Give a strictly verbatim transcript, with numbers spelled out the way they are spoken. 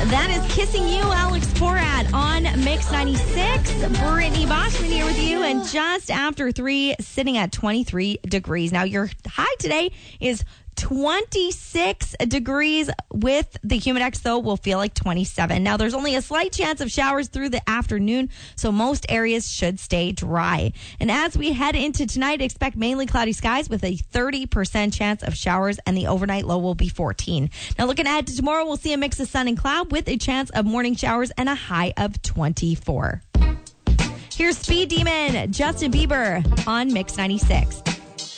That is Kissing You, Alex Porat on Mix ninety-six. Brittany Boschman here with you, and just after three, sitting at twenty-three degrees. Now, your high today is twenty-six degrees. With the Humidex, though, will feel like twenty-seven. Now, there's only a slight chance of showers through the afternoon, so most areas should stay dry. And as we head into tonight, expect mainly cloudy skies with a thirty percent chance of showers, and the overnight low will be fourteen. Now, looking ahead to tomorrow, we'll see a mix of sun and cloud with a chance of morning showers and a high of twenty-four. Here's Speed Demon, Justin Bieber on Mix ninety-six.